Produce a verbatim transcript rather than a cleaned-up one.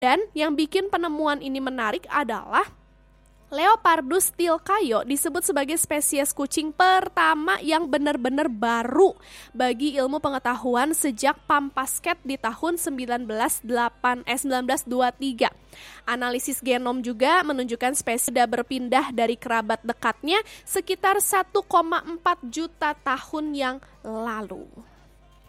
Dan yang bikin penemuan ini menarik adalah Leopardus tilcaio disebut sebagai spesies kucing pertama yang benar-benar baru bagi ilmu pengetahuan sejak Pampasket di tahun sembilan belas delapan eh sembilan belas dua puluh tiga. Analisis genom juga menunjukkan spesies sudah berpindah dari kerabat dekatnya sekitar satu koma empat juta tahun yang lalu.